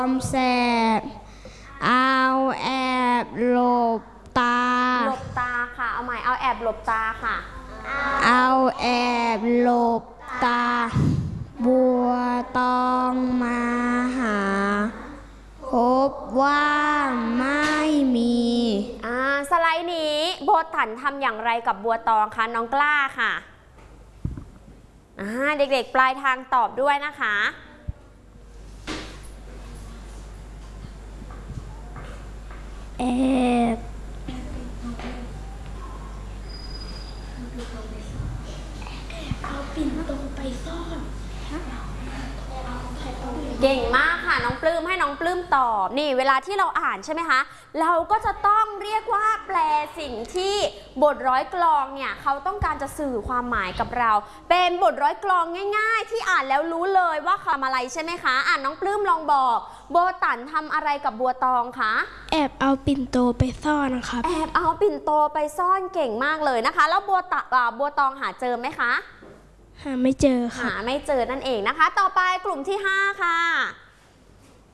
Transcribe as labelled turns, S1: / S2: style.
S1: แสบเอาแอบหลบตา
S2: หลบตาค่ะเอาใหม่เอาแอบหลบตาค่ะ
S1: เอาแอบหลบตาบัวตองมาหาพบว่าไม่มี
S2: สไลด์นี้โบตันทำอย่างไรกับบัวตองคะน้องกล้าค่ะเด็กๆปลายทางตอบด้วยนะคะ
S1: แอบเอาปิ่นโตไปซ่อน
S2: เก่งมากค่ะน้องปลื้มให้น้องปลื้มตอบนี่เวลาที่เราอ่านใช่ไหมคะเราก็จะต้องเรียกว่าแปลสิ่งที่บทร้อยกลอนเนี่ยเขาต้องการจะสื่อความหมายกับเราเป็นบทร้อยกลอนง่ายๆที่อ่านแล้วรู้เลยว่าคำอะไรใช่ไหมคะน้องปลื้มลองบอกโบตันทำอะไรกับบัวตองคะ
S1: แอบเอาปิ่นโตไปซ่อนนะครับ
S2: แอบเอาปิ่นโตไปซ่อนเก่งมากเลยนะคะแล้วบัวตองหาเจอไหมคะ
S1: หาไม่เจอค่ะ
S2: หาไม่เจอนั่นเองนะคะต่อไปกลุ่มที่5ค่ะ